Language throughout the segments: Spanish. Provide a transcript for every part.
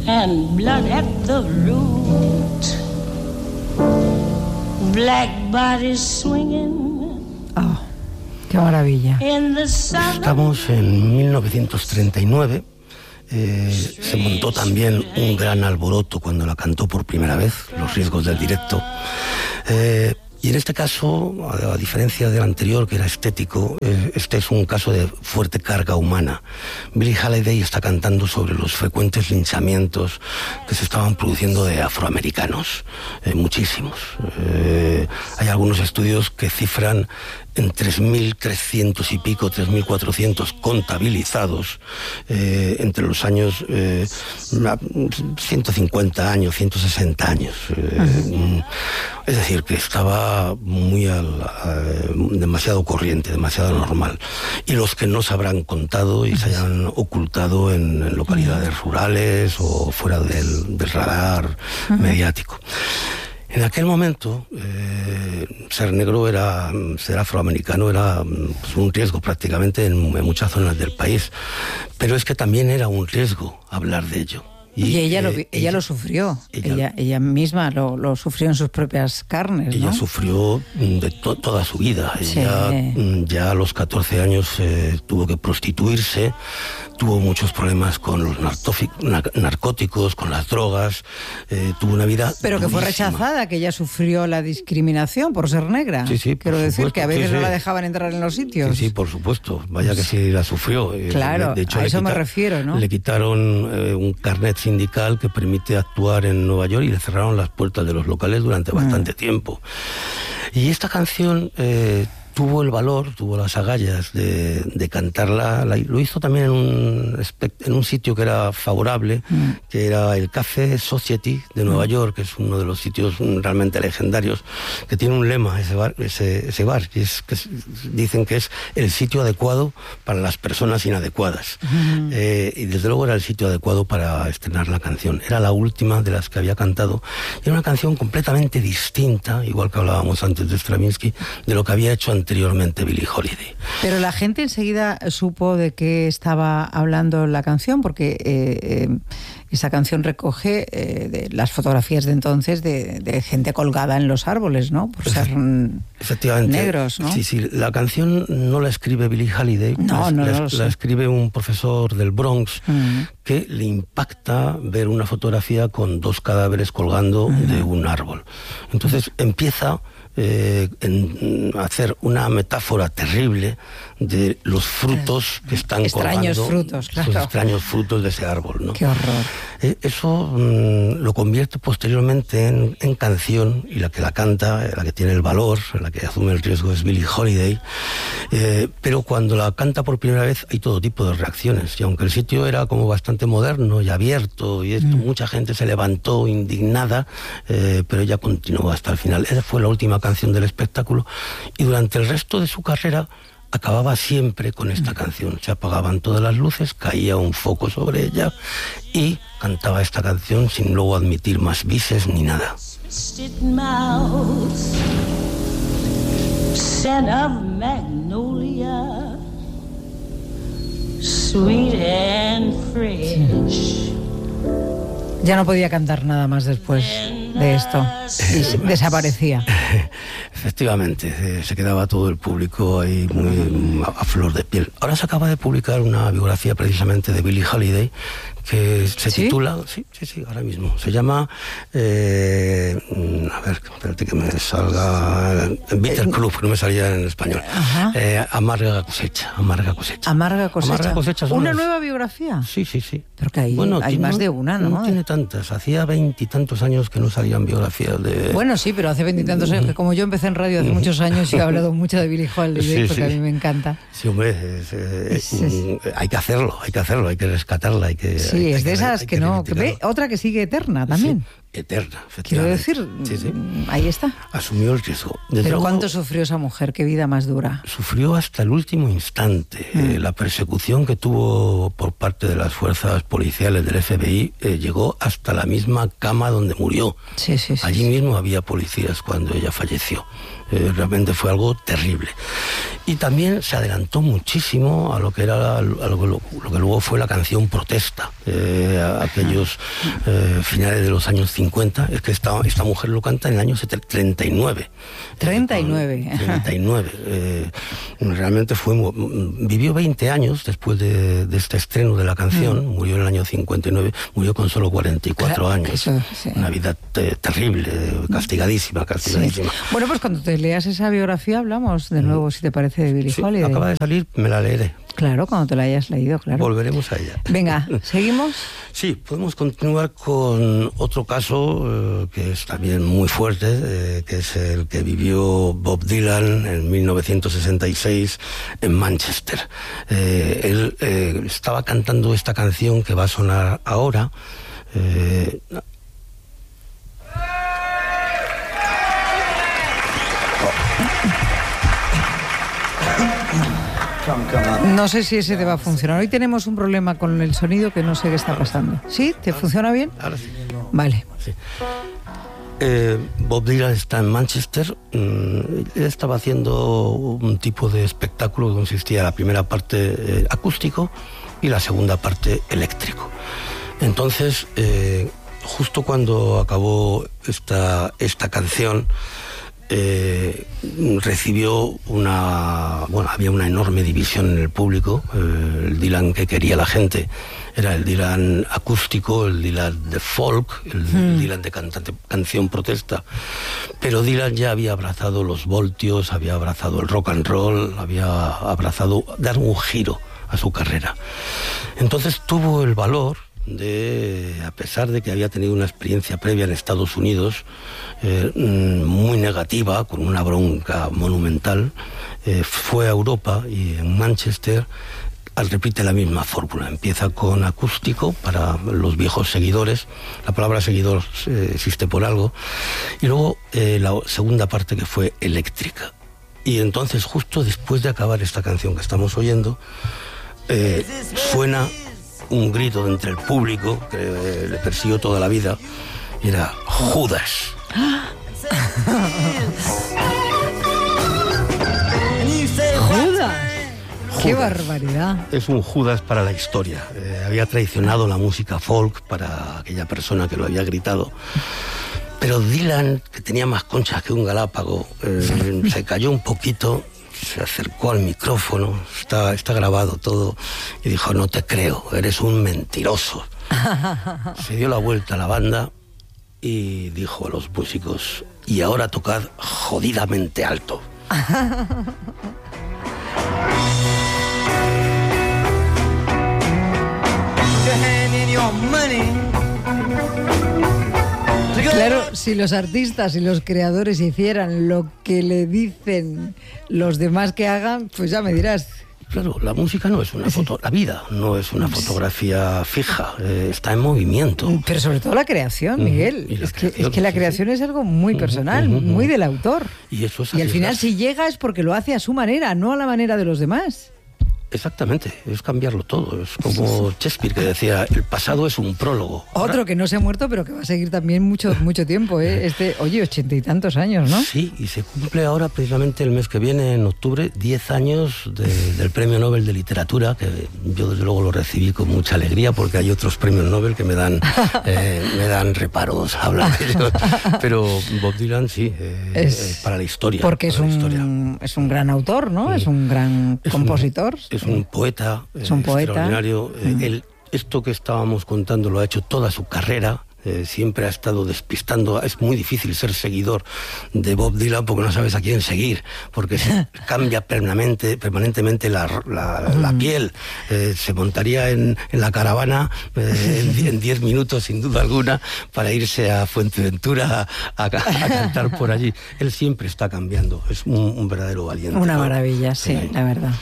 and blood at the root. Black bodies swinging. Oh, qué maravilla. Estamos en 1939. Se montó también un gran alboroto cuando la cantó por primera vez, Los riesgos del directo. Y en este caso, a diferencia del anterior, que era estético, este es un caso de fuerte carga humana. Billie Holiday está cantando sobre los frecuentes linchamientos que se estaban produciendo de afroamericanos, muchísimos. Hay algunos estudios que cifran en 3.300 y pico, 3.400 contabilizados entre los años 150 años, 160 años. Es decir, que estaba muy demasiado corriente, demasiado normal. Y los que no se habrán contado y se hayan ocultado en localidades rurales o fuera del radar mediático. En aquel momento, ser negro ser afroamericano era pues, un riesgo prácticamente en muchas zonas del país. Pero es que también era un riesgo hablar de ello. Y ella lo sufrió, ella misma lo sufrió en sus propias carnes, ¿no? Ella sufrió de toda su vida. Sí. Ella ya a los 14 años tuvo que prostituirse, tuvo muchos problemas con los narcóticos, con las drogas, tuvo una vida pero que durísima. Fue rechazada, que ella sufrió la discriminación por ser negra. Sí, quiero decir supuesto, que a veces sí, no la dejaban entrar en los sitios. Sí, por supuesto, vaya que sí la sufrió. Claro, de hecho, a eso me refiero, ¿no? Le quitaron un carnet sindical que permite actuar en Nueva York y le cerraron las puertas de los locales durante bastante tiempo. Y esta canción tuvo el valor, tuvo las agallas de cantarla. Lo hizo también en un sitio que era favorable, que era el Café Society de Nueva York, que es uno de los sitios realmente legendarios, que tiene un lema, ese bar, que dicen que es el sitio adecuado para las personas inadecuadas. Y desde luego era el sitio adecuado para estrenar la canción. Era la última de las que había cantado. Era una canción completamente distinta, igual que hablábamos antes de Stravinsky, de lo que había hecho anteriormente Billie Holiday. Pero la gente enseguida supo de qué estaba hablando la canción, porque esa canción recoge de las fotografías de entonces de gente colgada en los árboles, ¿no? Por ser efectivamente negros, ¿no? Sí, la canción no la escribe Billie Holiday, la escribe un profesor del Bronx que le impacta ver una fotografía con dos cadáveres colgando de un árbol. Entonces empieza en hacer una metáfora terrible de los frutos que están extraños colgando, frutos, claro. los extraños frutos de ese árbol, ¿no? Qué horror. Eso lo convierte posteriormente en canción, y la que la canta, la que tiene el valor, la que asume el riesgo es Billie Holiday. Pero cuando la canta por primera vez hay todo tipo de reacciones, y aunque el sitio era como bastante moderno y abierto y esto, mucha gente se levantó indignada, pero ella continuó hasta el final. Esa fue la última canción del espectáculo, y durante el resto de su carrera acababa siempre con esta canción. Se apagaban todas las luces, caía un foco sobre ella y cantaba esta canción sin luego admitir más bises ni nada. Scent of magnolia, sweet and fresh. Ya no podía cantar nada más después de esto. Desaparecía. Efectivamente, se quedaba todo el público ahí muy a flor de piel. Ahora se acaba de publicar una biografía precisamente de Billie Holiday que se titula, sí, ahora mismo, se llama, a ver, espérate que me salga, Bitter Club, no me salía en español, Amarga cosecha. Amarga cosecha. ¿Una nueva biografía? Sí. Pero que hay más de una, ¿no? No tiene tantas, hacía 20 y tantos años que no salían biografías de... Bueno, sí, pero hace 20 y tantos años, que como yo empecé en radio hace muchos años y he hablado mucho de Billie Holiday, porque a mí me encanta. Sí, hombre, hay que hacerlo, hay que rescatarla, hay que... Sí, es de esas que no... Que ve otra que sigue eterna también. Sí, eterna, Quiero efectivamente. decir, ahí está. Asumió el riesgo. Pero ¿cuánto sufrió esa mujer? ¿Qué vida más dura? Sufrió hasta el último instante. La persecución que tuvo por parte de las fuerzas policiales del FBI llegó hasta la misma cama donde murió. Allí mismo había policías cuando ella falleció. Realmente fue algo terrible. Y también se adelantó muchísimo a lo que era lo que luego fue la canción protesta, aquellos finales de los años 50. Es que esta mujer lo canta en el año 39. 39. 39. Realmente vivió 20 años después de este estreno de la canción. Murió en el año 59, murió con solo 44 años. Eso, sí. Una vida terrible, castigadísima. Sí. Bueno, pues cuando te leas esa biografía hablamos de nuevo, si te parece, de Billie Holiday. Acaba de salir, me la leeré. Claro, cuando te la hayas leído, claro. Volveremos a ella. Venga, ¿seguimos? Sí, podemos continuar con otro caso que es también muy fuerte, que es el que vivió Bob Dylan en 1966 en Manchester. Él estaba cantando esta canción que va a sonar ahora. No sé si ese te va a funcionar. Hoy tenemos un problema con el sonido que no sé qué está pasando. ¿Sí? ¿Te funciona bien? Ahora sí. Vale. Sí. Bob Dylan está en Manchester. Él estaba haciendo un tipo de espectáculo que consistía en la primera parte acústico y la segunda parte eléctrico. Entonces, justo cuando acabó esta canción, recibió había una enorme división en el público. El Dylan que quería la gente era el Dylan acústico, el Dylan de folk, el Dylan de canción protesta. Pero Dylan ya había abrazado los voltios, había abrazado el rock and roll, había abrazado dar un giro a su carrera. Entonces tuvo el valor de, a pesar de que había tenido una experiencia previa en Estados Unidos muy negativa, con una bronca monumental, fue a Europa y en Manchester repite la misma fórmula. Empieza con acústico para los viejos seguidores, la palabra seguidor existe por algo, y luego la segunda parte, que fue eléctrica. Y entonces, justo después de acabar esta canción que estamos oyendo, suena un grito de entre el público que le persiguió toda la vida, y era Judas. ¡Judas! ¡Qué barbaridad! Es un Judas para la historia. Había traicionado la música folk para aquella persona que lo había gritado. Pero Dylan, que tenía más conchas que un galápago, se cayó un poquito, se acercó al micrófono, está grabado todo, y dijo: no te creo, eres un mentiroso. Se dio la vuelta a la banda y dijo a los músicos: y ahora tocad jodidamente alto. Claro, si los artistas y los creadores hicieran lo que le dicen los demás que hagan, pues ya me dirás. Claro, la música no es una la vida no es una fotografía fija, está en movimiento. Pero sobre todo la creación, Miguel. Es que la creación es algo muy personal, muy del autor. Y eso es al final, si llega, es porque lo hace a su manera, no a la manera de los demás. Exactamente, es cambiarlo todo. Es como Shakespeare, que decía: el pasado es un prólogo. Otro que no se ha muerto, pero que va a seguir también mucho tiempo, ¿eh? 80 y tantos años, ¿no? Sí, y se cumple ahora, precisamente el mes que viene, en octubre, 10 años del Premio Nobel de Literatura, que yo desde luego lo recibí con mucha alegría, porque hay otros premios Nobel que me dan reparos a hablar de ellos. Pero Bob Dylan sí, para la historia. Porque es un gran autor, ¿no? Es un gran compositor. Es un poeta extraordinario. Esto que estábamos contando lo ha hecho toda su carrera. Siempre ha estado despistando. Es muy difícil ser seguidor de Bob Dylan porque no sabes a quién seguir, porque se cambia permanentemente la piel. Se montaría en la caravana en 10 minutos, sin duda alguna, para irse a Fuenteventura a cantar por allí. Él siempre está cambiando. Es un verdadero valiente. Una maravilla, sí, la verdad.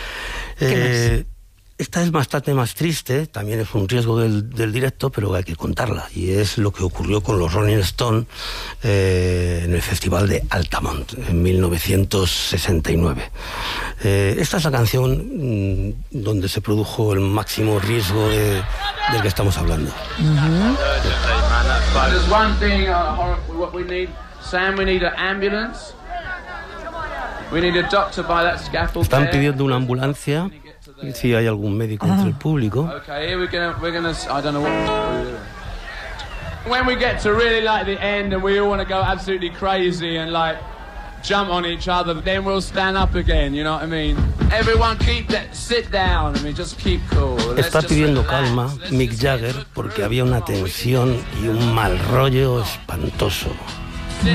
Esta es bastante más triste, también es un riesgo del directo, pero hay que contarla, y es lo que ocurrió con los Rolling Stones en el Festival de Altamont en 1969. Esta es la canción donde se produjo el máximo riesgo del que estamos hablando. There's one thing, what we need, Sam, we need an ambulance. Están pidiendo una ambulancia, si hay algún médico entre el público. When we get to really like the end and we all want to go absolutely crazy and like jump on each other, then we'll stand up again, you know what I mean? Everyone sit down, I mean, just keep cool. Está pidiendo calma Mick Jagger porque había una tensión y un mal rollo espantoso.